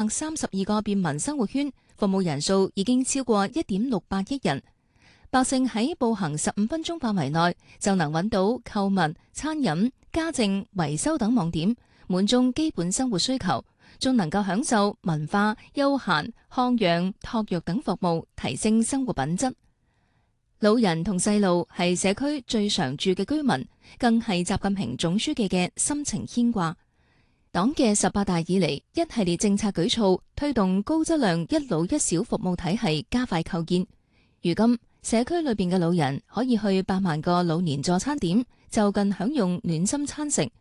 32個便民生活圈，服務人數已經超過1.68億人。百姓喺步行15分鐘範圍內就能揾到購物、餐飲、家政、維修等網點，滿足基本生活需求，仲能夠享受文化、休閒、康養、托育等服務，提升生活品質。老人同細路係社區最常住嘅居民，更係習近平總書記嘅深情牽掛。黨嘅18大以嚟，一系列政策舉措推動高質量一老一小服務體系加快構建。如今，社區裏邊嘅老人可以去8萬個老年助餐點就近享用暖心餐食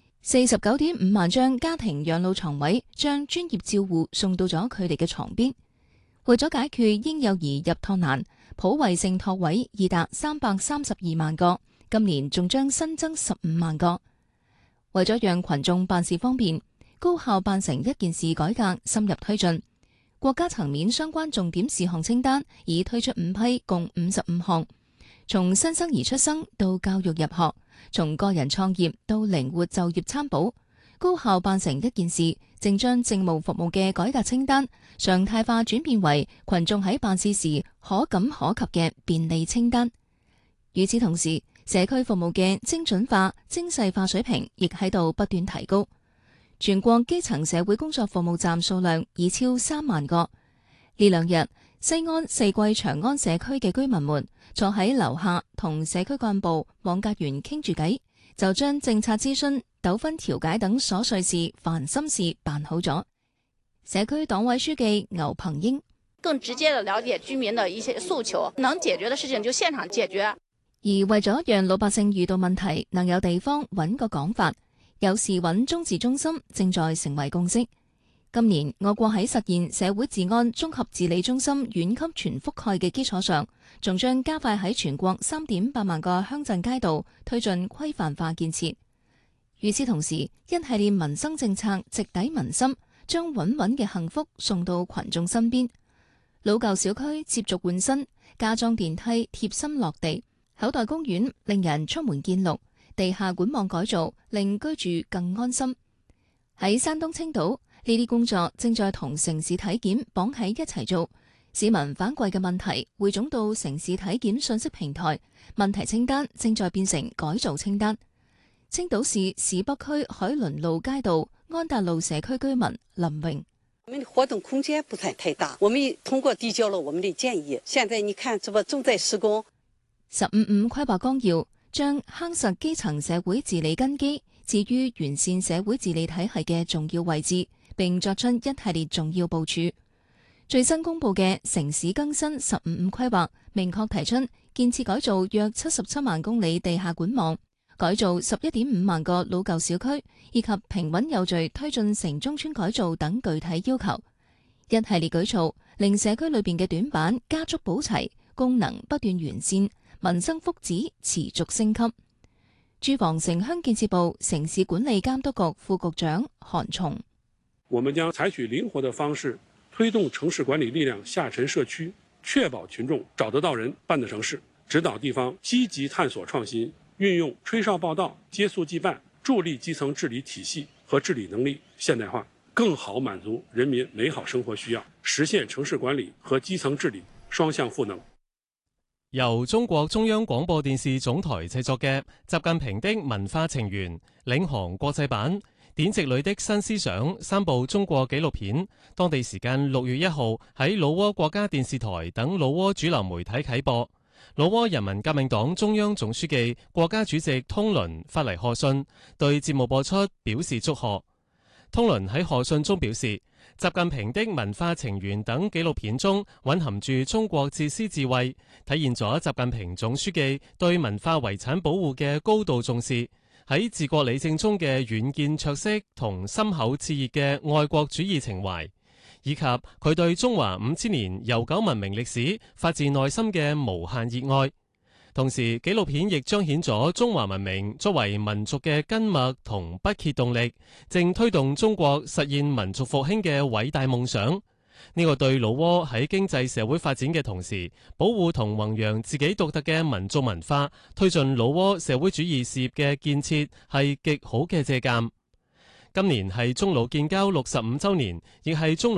，49.5萬張家庭養老床位將專業照護送到咗佢哋嘅床邊。為咗解決嬰幼兒入托難，普惠性托位已達332萬個，今年仲將新增15萬個。為咗讓群眾辦事方便，高效辦成一件事改革深入推進。國家層面相關重點事項清單已推出5批，共55項。從新生兒出生到教育入學，從個人創業到靈活就業參保，高效辦成一件事，正將政務服務嘅改革清單常態化轉變為群眾喺辦事時可感可及嘅便利清單。與此同時，社區服務嘅精準化、精細化水平亦喺度不斷提高。全國基層社會工作服務站數量已超3萬個。呢兩日，西安四季長安社區嘅居民們坐喺樓下同社區幹部、網格員傾住偈，就將政策諮詢、糾紛調解等瑣碎事、煩心事辦好咗。社區黨委書記牛鵬英更直接地了解居民的一些訴求，能解決的事情就現場解決。 而為咗讓老百姓遇到問題能有地方揾個講法，有事揾中治中心正在成為共識。今年我國喺實現社會治安綜合治理中心縣級全覆蓋嘅基礎上，仲將加快喺全國3.8萬個鄉鎮街道推進規範化建設。與此同時，一系列民生政策直抵民心，將穩穩嘅幸福送到群眾身邊。老舊小區接續換新，加裝電梯貼心落地，口袋公園令人出門見綠，地下管網改造令居住更安心。喺山東青島，呢啲工作正在同城市體檢綁喺一齊做。市民反饋嘅問題匯總到城市體檢信息平台，問題清單正在變成改造清單。青島市市北區海倫路街道安達路社區居民林榮： 我們的活動空間不算太大，我們通過遞交了我們的建議，現在你看這不正在施工。 15規劃綱要將夯實基層社會治理根基置於完善社會治理體系嘅重要位置，並作出一系列重要部署。最新公布嘅城市更新15規劃明確提出建設改造約77萬公里地下管網，改造11.5萬個老舊小區，以及平穩有序推進城中村改造等具體要求。一系列舉措令社區裏邊嘅短板加速補齊，功能不斷完善，民生福祉持續升級。住房城鄉建設部城市管理監督局副局長韓松： 我們將採取靈活的方式，推動城市管理力量下沉社區，確保群眾找得到人辦得成事，指導地方積極探索創新，運用吹哨報到、接速即辦，助力基層治理體系和治理能力現代化，更好滿足人民美好生活需要，實現城市管理和基層治理雙向賦能。 由中國中央廣播電視總台製作嘅《習近平的文化情緣》領航國際版典籍裏的新思想3部中國紀錄片，當地時間6月1號喺老撾國家電視台等老撾主流媒體啟播。老撾人民革命黨中央總書記、國家主席通倫發嚟賀信，對節目播出表示祝賀。通倫喺賀信中表示，習近平的文化情緣等紀錄片中蘊含住中國自私智慧，體現咗習近平總書記對文化遺產保護嘅高度重視，喺治國理政中嘅遠見卓識同深厚熾熱嘅愛國主義情懷，以及佢對中華5000年悠久文明歷史發自內心嘅無限熱愛。同時，紀錄片亦彰顯咗中華文明作為民族嘅根脈同不竭動力，正推動中國實現民族復興嘅偉大夢想。呢個對老撾喺經濟社會發展嘅同時，保護同弘揚自己獨特嘅民族文化，推進老撾社會主義事業嘅建設，係極好嘅借鑑。今年係中老建交65週年，亦係中